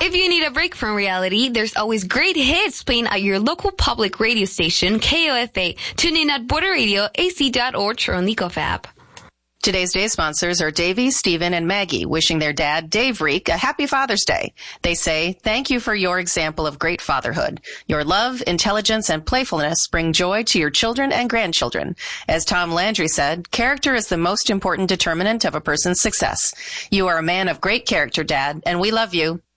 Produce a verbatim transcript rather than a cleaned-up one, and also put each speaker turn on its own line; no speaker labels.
If you need a break from reality, there's always great hits playing at your local public radio station, K O F A. Tune in at border radio a c dot org or on the G O F app.
Today's day sponsors are Davy, Stephen, and Maggie, wishing their dad, Dave Reek, a happy Father's Day. They say, thank you for your example of great fatherhood. Your love, intelligence, and playfulness bring joy to your children and grandchildren. As Tom Landry said, character is the most important determinant of a person's success. You are a man of great character, Dad, and we love you.